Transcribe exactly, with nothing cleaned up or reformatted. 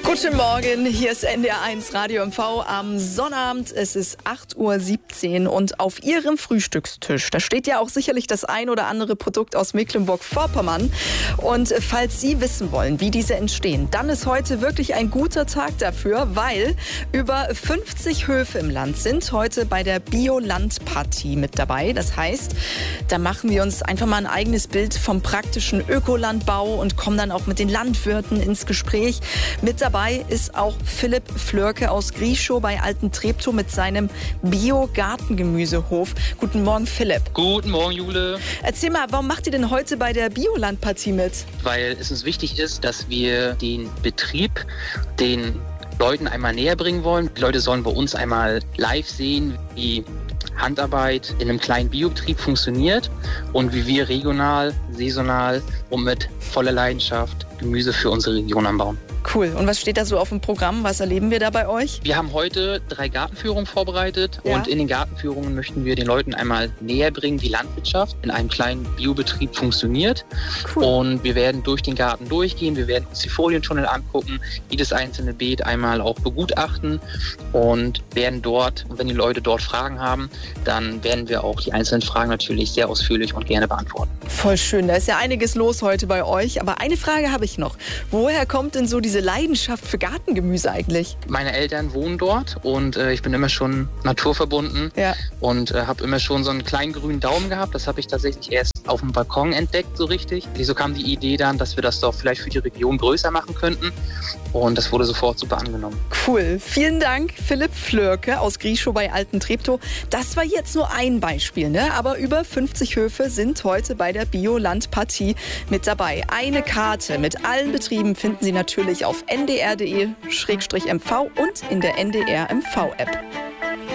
Guten Morgen, hier ist N D R eins Radio M V am Sonnabend. Es ist acht Uhr siebzehn und auf Ihrem Frühstückstisch, da steht ja auch sicherlich das ein oder andere Produkt aus Mecklenburg-Vorpommern. Und falls Sie wissen wollen, wie diese entstehen, dann ist heute wirklich ein guter Tag dafür, weil über fünfzig Höfe im Land sind heute bei der Biolandpartie mit dabei. Das heißt, da machen wir uns einfach mal ein eigenes Bild vom praktischen Ökolandbau und kommen dann auch mit den Landwirten ins Gespräch. Mit dabei ist auch Philipp Flörke aus Grieschow bei Alten Treptow mit seinem Bio-Gartengemüsehof. Guten Morgen, Philipp. Guten Morgen, Jule. Erzähl mal, warum macht ihr denn heute bei der Biolandpartie mit? Weil es uns wichtig ist, dass wir den Betrieb den Leuten einmal näher bringen wollen. Die Leute sollen bei uns einmal live sehen, wie Handarbeit in einem kleinen Biobetrieb funktioniert und wie wir regional, saisonal und mit voller Leidenschaft Gemüse für unsere Region anbauen. Cool. Und was steht da so auf dem Programm? Was erleben wir da bei euch? Wir haben heute drei Gartenführungen vorbereitet, ja. Und in den Gartenführungen möchten wir den Leuten einmal näher bringen, wie Landwirtschaft in einem kleinen Biobetrieb funktioniert. Cool. Und wir werden durch den Garten durchgehen, wir werden uns die Folientunnel angucken, jedes einzelne Beet einmal auch begutachten und werden dort, wenn die Leute dort Fragen haben, dann werden wir auch die einzelnen Fragen natürlich sehr ausführlich und gerne beantworten. Voll schön, da ist ja einiges los heute bei euch. Aber eine Frage habe ich noch. Woher kommt denn so diese Leidenschaft für Gartengemüse eigentlich? Meine Eltern wohnen dort und äh, ich bin immer schon naturverbunden, ja. Und äh, habe immer schon so einen kleinen grünen Daumen gehabt. Das habe ich tatsächlich erst auf dem Balkon entdeckt, so richtig. So kam die Idee dann, dass wir das doch vielleicht für die Region größer machen könnten. Und das wurde sofort super angenommen. Cool. Vielen Dank, Philipp Flörke aus Grieschow bei Alten Treptow. Das war jetzt nur ein Beispiel, ne? Aber über fünfzig Höfe sind heute bei der Biolandpartie mit dabei. Eine Karte mit allen Betrieben finden Sie natürlich auf n d r punkt d e slash m v und in der N D R M V App.